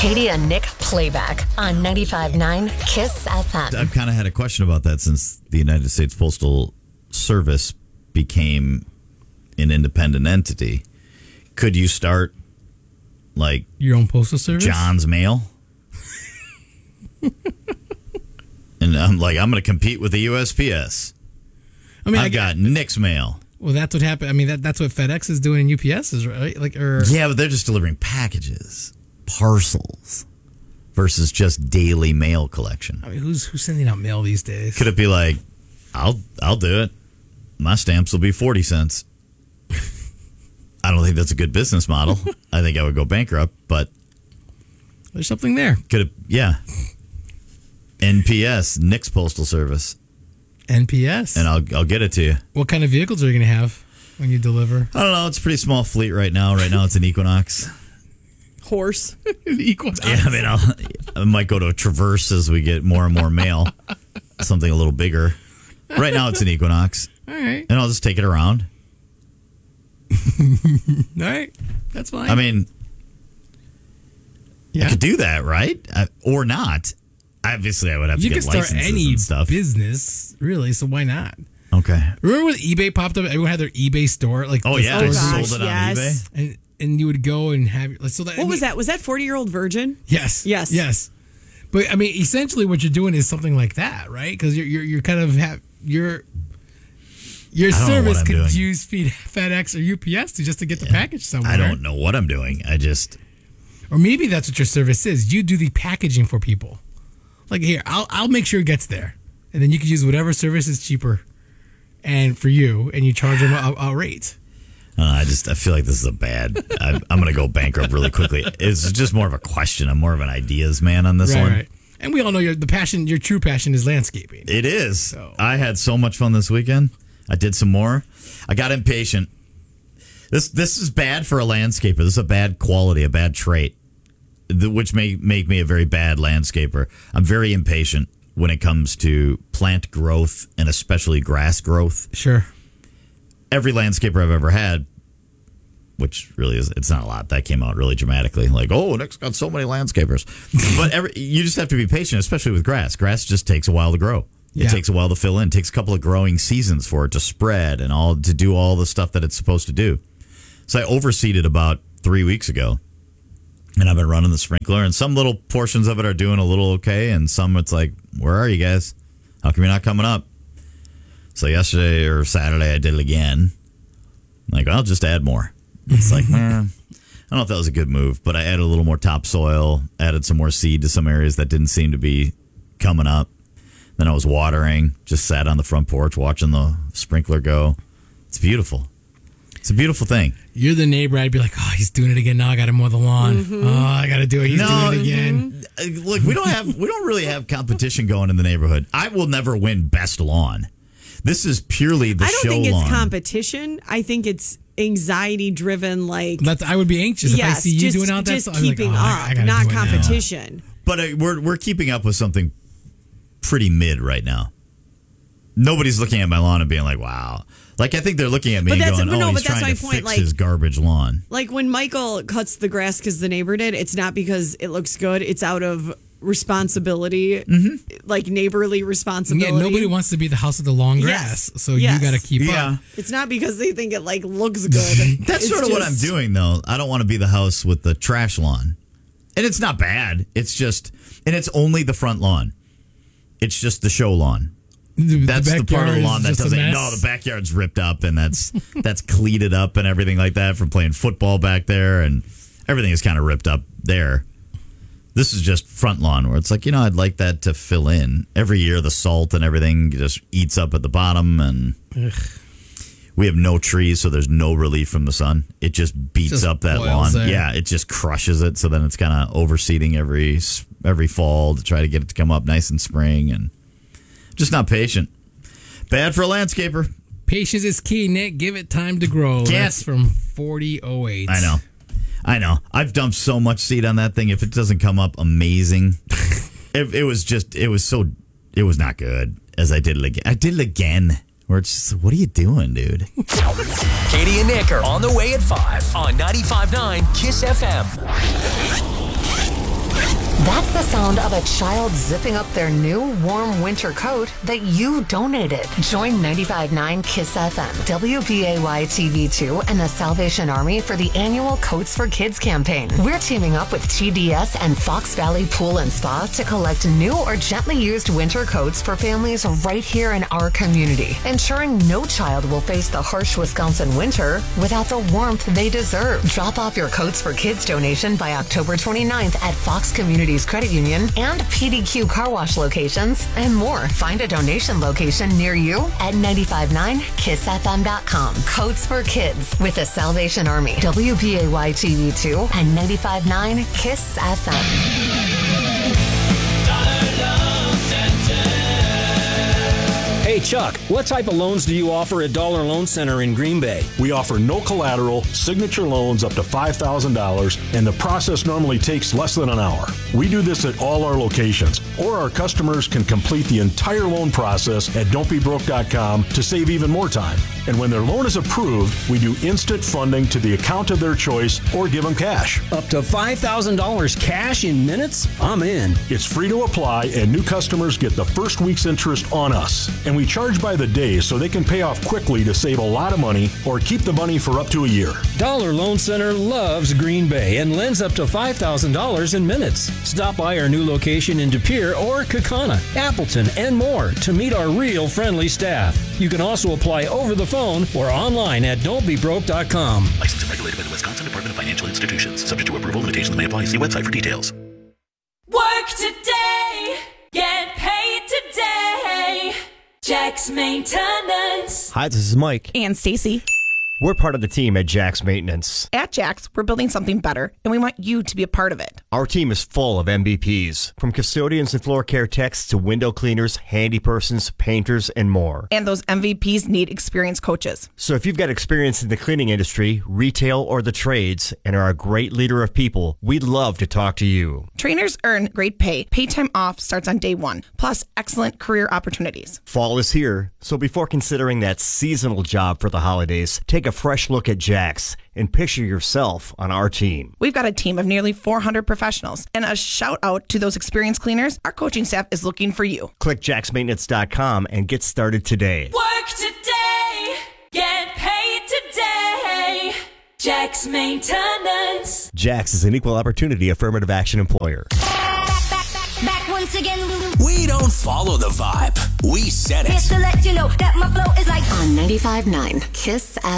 Katie and Nick Playback on 95.9 KISS FM. I've kind of had a question about that since the United States Postal Service became an independent entity. Could you start like your own postal service? John's Mail? And I'm going to compete with the USPS. I mean, I've got Nick's Mail. Well, that's what happened. I mean, that's what FedEx is doing and UPS is, right? Yeah, but they're just delivering packages, parcels, versus just daily mail collection. I mean, who's sending out mail these days? Could it be like, I'll do it. My stamps will be 40 cents. I don't think that's a good business model. I think I would go bankrupt, but there's something there. Could it? Yeah. NPS, Nick's Postal Service. NPS. And I'll get it to you. What kind of vehicles are you going to have when you deliver? I don't know. It's a pretty small fleet right now. Right now it's an Equinox. Horse. An Equinox. Yeah, I mean, I might go to a Traverse as we get more and more mail. Something a little bigger. Right now it's an Equinox. All right. And I'll just take it around. All right. That's fine. I mean, yeah. I could do that, right? Or not. Obviously, I would have to get licenses and stuff. You can start any business, really, so why not? Okay. Remember when eBay popped up? Everyone had their eBay store. Like, oh, yeah. They sold it on yes. eBay. And you would go and have... So that, what was that? Was that 40-year-old virgin? Yes. Yes. Yes. But, I mean, essentially what you're doing is something like that, right? Because you're kind of... Your service could use FedEx or UPS just to get the package somewhere. I don't know what I'm doing. Or maybe that's what your service is. You do the packaging for people. Like, here, I'll make sure it gets there. And then you can use whatever service is cheaper and for you, and you charge them a rate. I feel like this is a bad... I'm going to go bankrupt really quickly. It's just more of a question. I'm more of an ideas man on this one. Right. And we all know your true passion is landscaping. It is. So. I had so much fun this weekend. I did some more. I got impatient. This is bad for a landscaper. This is a bad quality, a bad trait, which may make me a very bad landscaper. I'm very impatient when it comes to plant growth and especially grass growth. Sure. Every landscaper I've ever had, which really is, it's not a lot. That came out really dramatically. Like, oh, Nick's got so many landscapers. But you just have to be patient, especially with grass. Grass just takes a while to grow. It takes a while to fill in. It takes a couple of growing seasons for it to spread and to do all the stuff that it's supposed to do. So I overseeded about 3 weeks ago. And I've been running the sprinkler, and some little portions of it are doing a little okay, and some it's like, where are you guys? How come you're not coming up? So yesterday or Saturday, I did it again. Like, I'll just add more. It's like, I don't know if that was a good move, but I added a little more topsoil, added some more seed to some areas that didn't seem to be coming up. Then I was watering, just sat on the front porch watching the sprinkler go. It's beautiful. It's a beautiful thing. You're the neighbor. I'd be like, oh, he's doing it again. Now I got to mow the lawn. Mm-hmm. Oh, I got to do it. He's doing it again. Look, we don't really have competition going in the neighborhood. I will never win best lawn. This is purely the show lawn. I don't think it's competition. I think it's anxiety driven. Like I would be anxious if I see you doing all that. Just keeping up, not competition. But we're keeping up with something pretty mid right now. Nobody's looking at my lawn and being like, wow. Like, I think they're looking at me and going, he's trying to fix his garbage lawn. Like, when Michael cuts the grass because the neighbor did, it's not because it looks good. It's out of responsibility, like neighborly responsibility. Yeah, nobody wants to be the house of the long grass, so you got to keep up. It's not because they think it, like, looks good. That's sort of what I'm doing, though. I don't want to be the house with the trash lawn. And it's not bad. It's just, and it's only the front lawn. It's just the show lawn. That's the part of the lawn that doesn't. No, the backyard's ripped up and that's cleated up and everything like that from playing football back there, and everything is kind of ripped up there. This is just front lawn where it's like, I'd like that to fill in. Every year the salt and everything just eats up at the bottom, and we have no trees, so there's no relief from the sun. It just beats up that lawn. Yeah, it just crushes it. So then it's kind of overseeding every fall to try to get it to come up nice in spring, and just not patient. Bad for a landscaper. Patience is key, Nick. Give it time to grow. That's from 4008. I know. I've dumped so much seed on that thing. If it doesn't come up amazing, it was not good as I did it again. I did it again. Where it's just, what are you doing, dude? Katie and Nick are on the way at 5 on 95.9 KISS FM. That's the sound of a child zipping up their new warm winter coat that you donated. Join 95.9 KISS FM, WBAY TV2, and the Salvation Army for the annual Coats for Kids campaign. We're teaming up with TDS and Fox Valley Pool and Spa to collect new or gently used winter coats for families right here in our community, ensuring no child will face the harsh Wisconsin winter without the warmth they deserve. Drop off your Coats for Kids donation by October 29th at Fox Communities Credit Union and PDQ Car Wash locations and more. Find a donation location near you at 959kissfm.com. Coats for Kids with the Salvation Army, WBAY TV2, and 95.9 KISS FM. Hey, Chuck, what type of loans do you offer at Dollar Loan Center in Green Bay? We offer no collateral, signature loans up to $5,000, and the process normally takes less than an hour. We do this at all our locations, or our customers can complete the entire loan process at don'tbebroke.com to save even more time. And when their loan is approved, we do instant funding to the account of their choice or give them cash. Up to $5,000 cash in minutes? I'm in. It's free to apply, and new customers get the first week's interest on us. And we charge by the day so they can pay off quickly to save a lot of money or keep the money for up to a year. Dollar Loan Center loves Green Bay and lends up to $5,000 in minutes. Stop by our new location in De Pere or Kaukauna, Appleton, and more to meet our real friendly staff. You can also apply over the phone or online at don'tbebroke.com. Licensed and regulated by the Wisconsin Department of Financial Institutions. Subject to approval, limitations may apply. See website for details. Work today, get paid today. Jack's Maintenance. Hi, this is Mike. And Stacy. We're part of the team at Jack's Maintenance. At Jack's, we're building something better, and we want you to be a part of it. Our team is full of MVPs, from custodians and floor care techs to window cleaners, handy persons, painters, and more. And those MVPs need experienced coaches. So if you've got experience in the cleaning industry, retail, or the trades, and are a great leader of people, we'd love to talk to you. Trainers earn great pay. Paid time off starts on day one, plus excellent career opportunities. Fall is here, so before considering that seasonal job for the holidays, take a fresh look at Jack's and picture yourself on our team. We've got a team of nearly 400 professionals, and a shout out to those experienced cleaners. Our coaching staff is looking for you. Click jacksmaintenance.com and get started today. Work today, get paid today. Jack's Maintenance. Jack's is an equal opportunity affirmative action employer. Back once again. We don't follow the vibe. We set it. Here to let you know that my flow is like On 95.9 KISS FM.